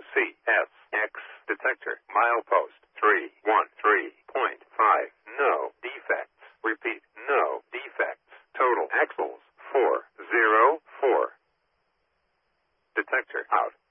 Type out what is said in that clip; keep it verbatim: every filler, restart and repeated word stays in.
C S X detector. Milepost three one three point five. No defects. Repeat, no defects. Total axles four zero four. Detector out.